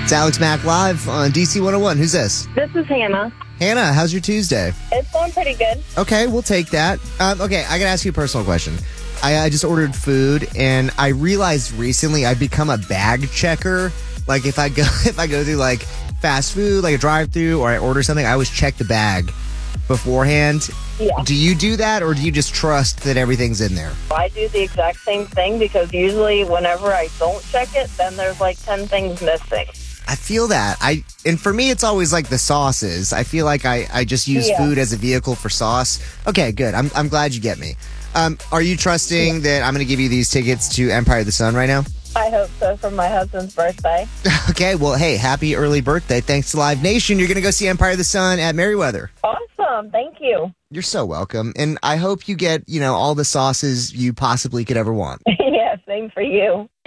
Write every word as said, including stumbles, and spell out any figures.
It's Alex Mack live on D C one oh one. Who's this? This is Hannah. Hannah, how's your Tuesday? It's going pretty good. Okay, we'll take that. Um, okay, I gotta ask you a personal question. I, I just ordered food, and I realized recently I've become a bag checker. Like if I go if I go through like fast food, like a drive-through, or I order something, I always check the bag beforehand. Yeah. Do you do that, or do you just trust that everything's in there? I do the exact same thing because usually whenever I don't check it, then there's like ten things missing. I feel that. I and for me, it's always like the sauces. I feel like I, I just use Yeah. food as a vehicle for sauce. Okay, good. I'm I'm glad you get me. Um, are you trusting that I'm going to give you these tickets to Empire of the Sun right now? I hope so for my husband's birthday. Okay, well, hey, happy early birthday. Thanks to Live Nation. You're going to go see Empire of the Sun at Merriweather. Awesome. Thank you. You're so welcome. And I hope you get, you know, all the sauces you possibly could ever want. Yeah, same for you.